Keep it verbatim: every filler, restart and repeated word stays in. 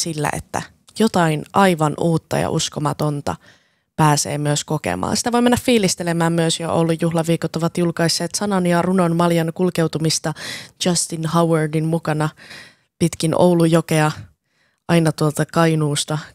sillä, että jotain aivan uutta ja uskomatonta pääsee myös kokemaan. Sitä voi mennä fiilistelemään myös jo. Oulun juhlaviikot ovat julkaisseet sanan ja runon maljan kulkeutumista Justin Howardin mukana pitkin Oulujokea aina tuolta Kainuusta